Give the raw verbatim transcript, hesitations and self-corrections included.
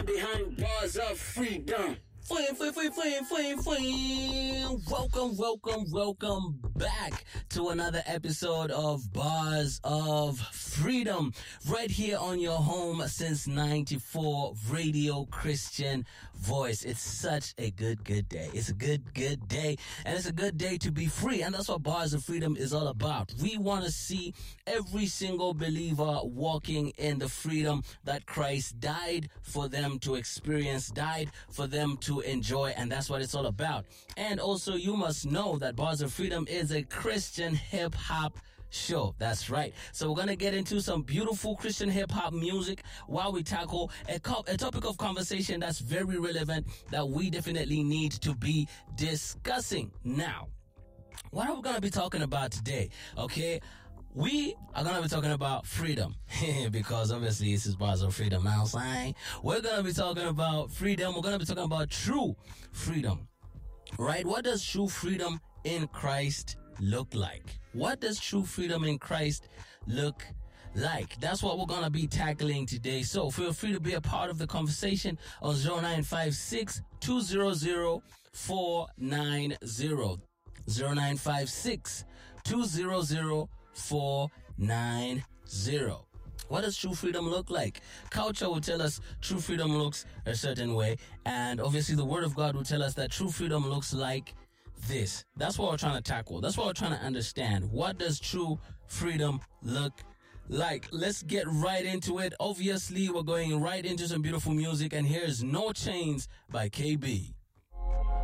man behind bars of freedom. Fling, fling, fling, fling, fling, fling. Welcome, welcome, welcome back to another episode of Bars of Freedom, right here on your home since ninety-four Radio Christian Voice. It's such a good, good day. It's a good, good day, and it's a good day to be free, and that's what Bars of Freedom is all about. We want to see every single believer walking in the freedom that Christ died for them to experience, died for them to enjoy, and that's what it's all about. And also, you must know that Bars of Freedom is a Christian hip-hop show. That's right. So we're going to get into some beautiful Christian hip-hop music while we tackle a, co- a topic of conversation that's very relevant that we definitely need to be discussing. Now, what are we going to be talking about today? Okay. We are going to be talking about freedom because obviously this is Bars of Freedom outside. We're going to be talking about freedom. We're going to be talking about true freedom, right? What does true freedom in Christ look like? What does true freedom in Christ look like? That's what we're going to be tackling today. So feel free to be a part of the conversation on zero nine five six, two zero zero, four nine zero. zero nine five six, two zero zero, four nine zero. What does true freedom look like? Culture will tell us true freedom looks a certain way, and obviously the Word of God will tell us that true freedom looks like this. That's what we're trying to tackle. That's what we're trying to understand. What does true freedom look like? Let's get right into it. Obviously, we're going right into some beautiful music, and here's No Chains by K B.